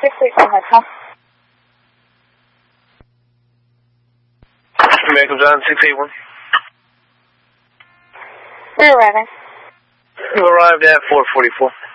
681, that's all. American John 681. We're arriving. You arrived at 444.